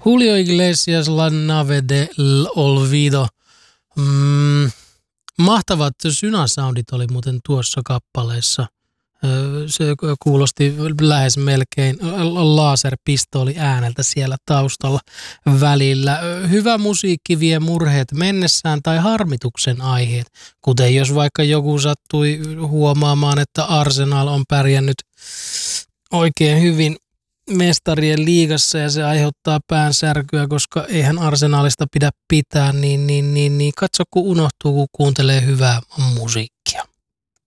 Julio Iglesias, La Nave de Olvido. Mahtavat synasoundit oli muuten tuossa kappaleessa. Se kuulosti lähes melkein laserpistooli ääneltä siellä taustalla välillä. Hyvä musiikki vie murheet mennessään tai harmituksen aiheet, kuten jos vaikka joku sattui huomaamaan, että Arsenal on pärjännyt oikein hyvin mestarien liigassa ja se aiheuttaa päänsärkyä, koska eihän Arsenalista pidä pitää, niin katso kun unohtuu, kun kuuntelee hyvää musiikkia.